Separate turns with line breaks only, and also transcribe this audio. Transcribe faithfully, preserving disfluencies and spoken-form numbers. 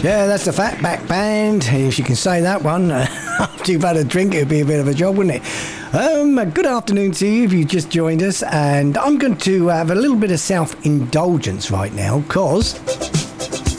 Yeah, that's the Fatback Band, if you can say that one. After you've had a drink, it'd be a bit of a job, wouldn't it? Um, good afternoon to you if you just joined us, and I'm going to have a little bit of self-indulgence right now, because